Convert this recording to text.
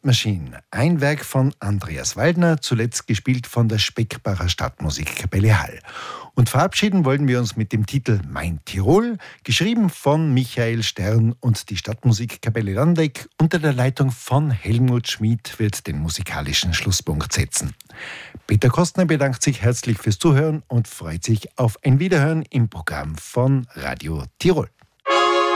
Machine, ein Werk von Andreas Waldner, zuletzt gespielt von der Speckbacher Stadtmusikkapelle Hall. Und verabschieden wollen wir uns mit dem Titel Mein Tirol, geschrieben von Michael Stern, und die Stadtmusikkapelle Landeck unter der Leitung von Helmut Schmid wird den musikalischen Schlusspunkt setzen. Peter Kostner bedankt sich herzlich fürs Zuhören und freut sich auf ein Wiederhören im Programm von Radio Tirol.